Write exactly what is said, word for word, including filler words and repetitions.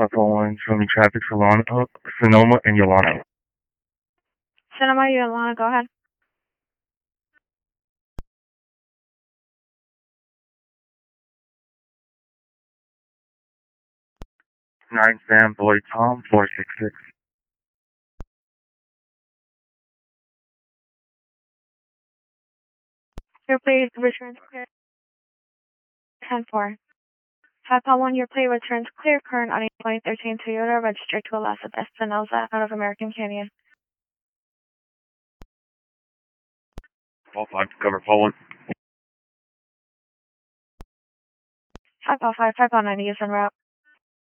five four one, show me traffic, Solana, uh, Sonoma, and Yolano. Sonoma, Yolano, go ahead. nine Sam Boy Tom, four six six. Your plate returns clear. ten four. five four one, your plate returns clear, current on a twenty thirteen Toyota, registered to Alaska Espinosa, out of American Canyon. Call five to cover Poland. five five five, five ninety is en route.